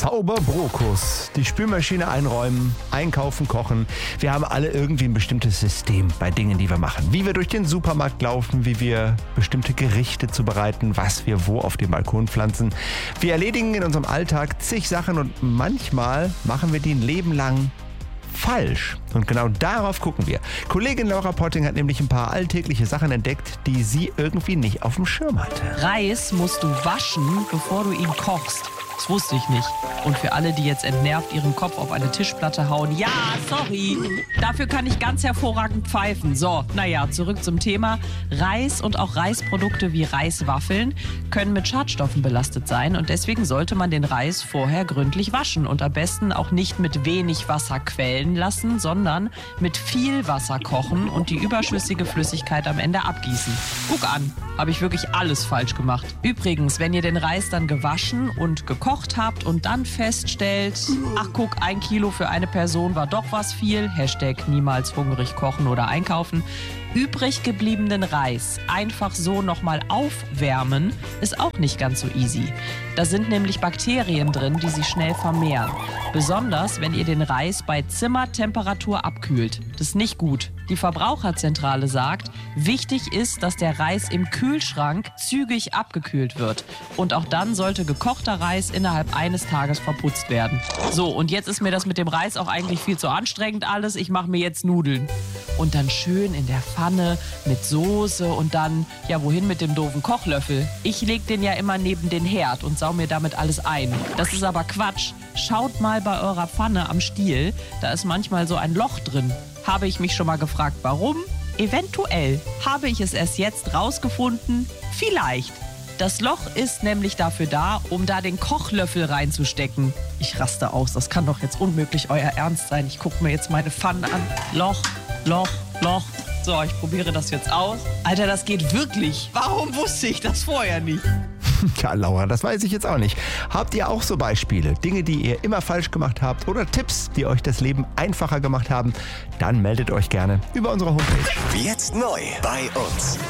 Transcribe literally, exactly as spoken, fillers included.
Zauberbrokus. Die Spülmaschine einräumen, einkaufen, kochen. Wir haben alle irgendwie ein bestimmtes System bei Dingen, die wir machen. Wie wir durch den Supermarkt laufen, wie wir bestimmte Gerichte zubereiten, was wir wo auf dem Balkon pflanzen. Wir erledigen in unserem Alltag zig Sachen und manchmal machen wir die ein Leben lang falsch. Und genau darauf gucken wir. Kollegin Laura Potting hat nämlich ein paar alltägliche Sachen entdeckt, die sie irgendwie nicht auf dem Schirm hatte. Reis musst du waschen, bevor du ihn kochst. Das wusste ich nicht. Und für alle, die jetzt entnervt ihren Kopf auf eine Tischplatte hauen, ja, sorry, dafür kann ich ganz hervorragend pfeifen. So, naja, zurück zum Thema. Reis und auch Reisprodukte wie Reiswaffeln können mit Schadstoffen belastet sein und deswegen sollte man den Reis vorher gründlich waschen und am besten auch nicht mit wenig Wasser quellen lassen, sondern mit viel Wasser kochen und die überschüssige Flüssigkeit am Ende abgießen. Guck an, habe ich wirklich alles falsch gemacht. Übrigens, wenn ihr den Reis dann gewaschen und gekocht habt und dann feststellt, ach guck, ein Kilo für eine Person war doch was viel, Hashtag niemals hungrig kochen oder einkaufen, übrig gebliebenen Reis einfach so nochmal aufwärmen, ist auch nicht ganz so easy. Da sind nämlich Bakterien drin, die sich schnell vermehren. Besonders, wenn ihr den Reis bei Zimmertemperatur abkühlt. Das ist nicht gut. Die Verbraucherzentrale sagt, wichtig ist, dass der Reis im Kühlschrank zügig abgekühlt wird. Und auch dann sollte gekochter Reis innerhalb eines Tages verputzt werden. So, und jetzt ist mir das mit dem Reis auch eigentlich viel zu anstrengend alles. Ich mache mir jetzt Nudeln. Und dann schön in der Pfanne mit Soße und dann, ja, wohin mit dem doofen Kochlöffel? Ich leg den ja immer neben den Herd und sau mir damit alles ein. Das ist aber Quatsch. Schaut mal bei eurer Pfanne am Stiel, da ist manchmal so ein Loch drin. Habe ich mich schon mal gefragt, warum? Eventuell habe ich es erst jetzt rausgefunden. Vielleicht. Das Loch ist nämlich dafür da, um da den Kochlöffel reinzustecken. Ich raste aus, das kann doch jetzt unmöglich euer Ernst sein. Ich gucke mir jetzt meine Pfannen an. Loch, Loch, Loch. So, ich probiere das jetzt aus. Alter, das geht wirklich. Warum wusste ich das vorher nicht? Tja, Laura, das weiß ich jetzt auch nicht. Habt ihr auch so Beispiele, Dinge, die ihr immer falsch gemacht habt oder Tipps, die euch das Leben einfacher gemacht haben? Dann meldet euch gerne über unsere Homepage. Jetzt neu bei uns.